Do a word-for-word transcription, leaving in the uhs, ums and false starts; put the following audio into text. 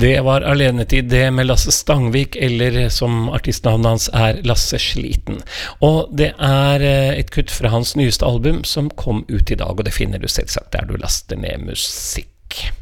Det var Alenetid, det med Lasse Stangvik, eller som artistnavnet hans er, Lasse Sliten. Og det er et kutt fra hans nyeste album som kom ut i dag, og det finner du selvsagt der du laster ned musikk.